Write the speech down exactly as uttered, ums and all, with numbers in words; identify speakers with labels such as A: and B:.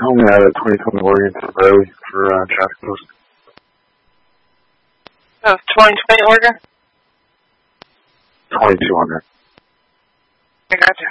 A: only had a twenty twenty Oregon Cabriolet for uh, traffic post.
B: Oh, twenty twenty Oregon?
A: twenty-two hundred.
B: I gotcha.